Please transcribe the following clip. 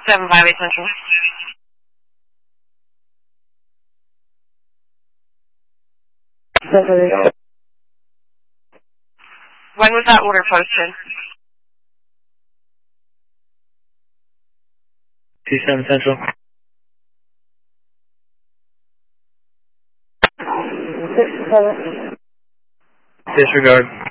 758 Central. When was that order posted? 27 Central. Disregard.